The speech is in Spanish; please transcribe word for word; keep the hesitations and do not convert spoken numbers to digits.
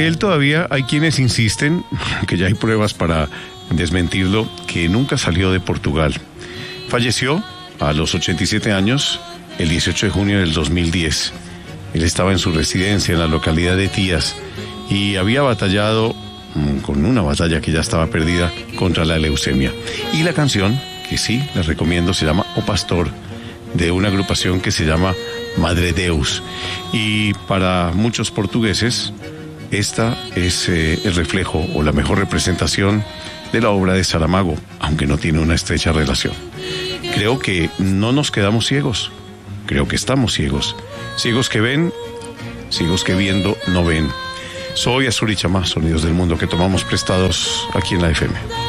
él todavía hay quienes insisten, que ya hay pruebas para desmentirlo, que nunca salió de Portugal. Falleció a los ochenta y siete años el dieciocho de junio del dos mil diez. Él estaba en su residencia en la localidad de Tías y había batallado con una batalla que ya estaba perdida contra la leucemia. Y la canción, que sí, les recomiendo, se llama O Pastor, de una agrupación que se llama Madre Deus. Y para muchos portugueses, esta es eh, el reflejo o la mejor representación de la obra de Saramago, aunque no tiene una estrecha relación. Creo que no nos quedamos ciegos, creo que estamos ciegos. Ciegos que ven, ciegos que viendo no ven. Soy Azur y Chamá, sonidos del mundo que tomamos prestados aquí en la F M.